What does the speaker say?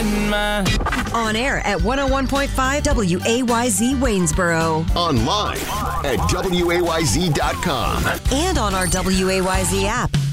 in mind. On air at 101.5 WAYZ Waynesboro. Online at WAYZ.com. And on our WAYZ app.